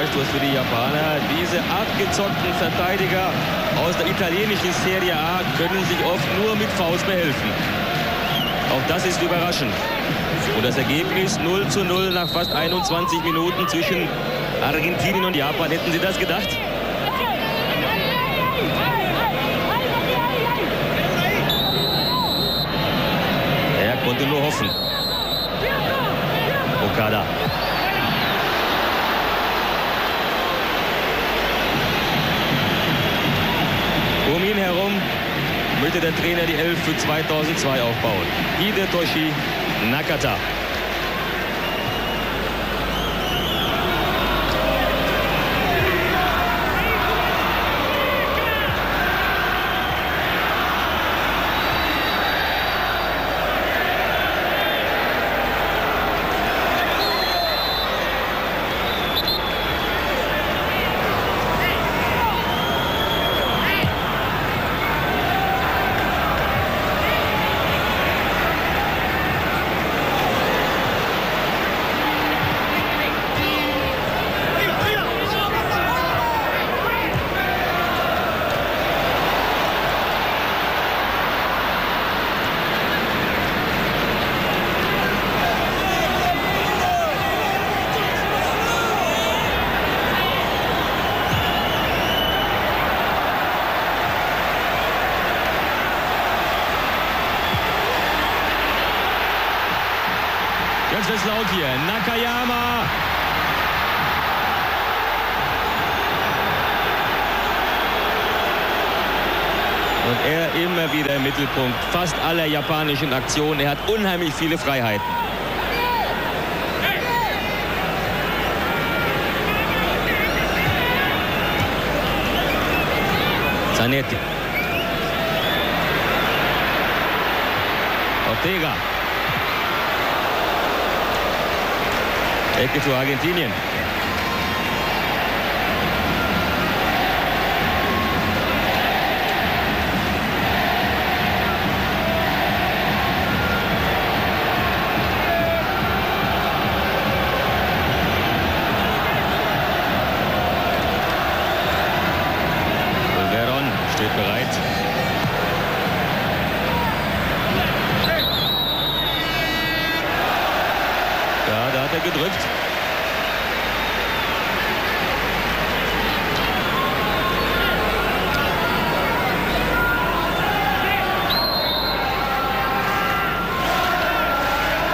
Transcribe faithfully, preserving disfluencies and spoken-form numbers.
Freistoß für die Japaner. Diese abgezockten Verteidiger aus der italienischen Serie A können sich oft nur mit Faust behelfen. Auch das ist überraschend. Und das Ergebnis null zu null nach fast einundzwanzig Minuten zwischen Argentinien und Japan. Hätten Sie das gedacht? Er konnte nur hoffen. Okada. Um ihn herum möchte der Trainer die Elf für zweitausendzwei aufbauen. Hidetoshi Nakata. Jetzt wird's laut hier. Nakayama. Und er immer wieder im Mittelpunkt fast aller japanischen Aktionen. Er hat unheimlich viele Freiheiten. Zanetti. Ortega. Ecke für Argentinien. Veron steht bereit. Ja, da hat er gedrückt.